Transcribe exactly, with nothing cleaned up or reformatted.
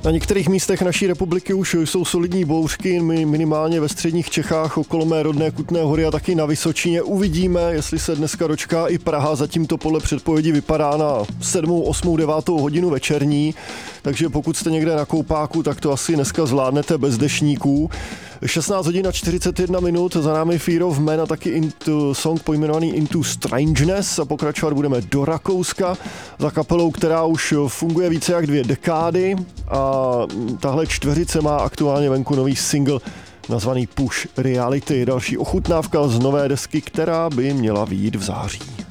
Na některých místech naší republiky už jsou solidní bouřky, minimálně ve středních Čechách okolo mé rodné Kutné Hory a taky na Vysočině. Uvidíme, jestli se dneska dočká i Praha, zatím to podle předpovědi vypadá na sedmou, osmou, devátou hodinu večerní, takže pokud jste někde na koupáku, tak to asi dneska zvládnete bez dešníků. šestnáct hodin a čtyřicet jedna minut, za námi Fear of Man a taky into, song pojmenovaný Into Strangeness a pokračovat budeme do Rakouska za kapelou, která už funguje více jak dvě dekády a tahle čtveřice má aktuálně venku nový single nazvaný Push Reality, další ochutnávka z nové desky, která by měla vyjít v září.